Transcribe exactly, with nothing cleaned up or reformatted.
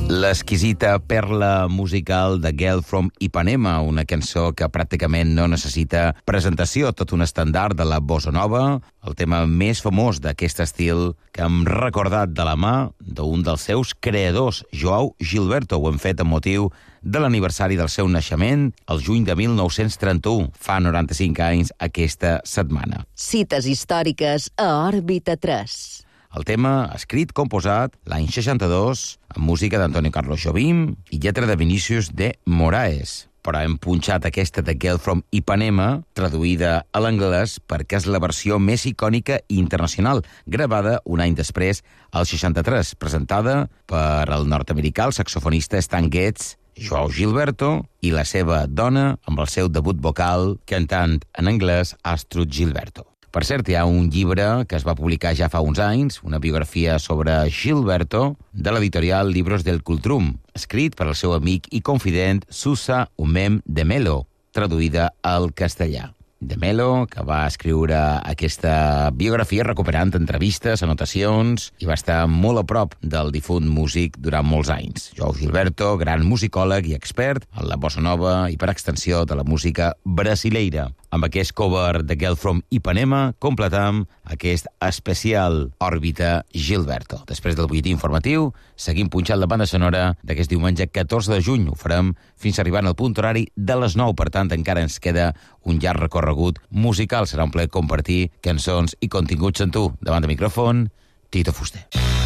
L'exquisita perla musical de Girl from Ipanema, una cançó que pràcticament no necessita presentació, tot un estàndard de la bossa nova, el tema més famós d'aquest estil que hem recordat de la mà d'un dels seus creadors, Joao Gilberto. Ho hem fet amb motiu de l'aniversari del seu naixement, el juny de mil nou-cents trenta-u, fa noranta-cinc anys aquesta setmana. Cites històriques a Òrbita tres. El tema, escrit, composat, l'any seixanta-dos, amb música d'Antonio Carlos Jobim i lletra de Vinícius de Moraes. Però hem punxat aquesta de Girl from Ipanema, traduïda a l'anglès, perquè és la versió més icònica i internacional, gravada un any després, al seixanta-tres, presentada per el nord-americà, el saxofonista Stan Getz, Joao Gilberto, i la seva dona, amb el seu debut vocal, cantant en anglès, Astrud Gilberto. Per cert, hi ha un llibre que es va publicar ja fa uns anys, una biografia sobre Gilberto, de l'editorial Libros del Cultrum, escrit per al seu amic i confident Susa Umem de Melo, traduïda al castellà. De Melo, que va escriure aquesta biografia recuperant entrevistes, anotacions, i va estar molt a prop del difunt músic durant molts anys. Joao Gilberto, gran musicòleg i expert en la bossa nova i per extensió de la música brasileira. Amb aquest cover de Girl from Ipanema completam aquest especial Òrbita Gilberto. Després del butlletí informatiu, seguim punxant la banda sonora d'aquest diumenge catorze de juny. Ho farem fins arribant al punt horari de les nou, per tant encara ens queda un llarg recorregut musical. Serà un plaer compartir cançons i continguts amb tu. Davant de micròfon, Tito Fuster.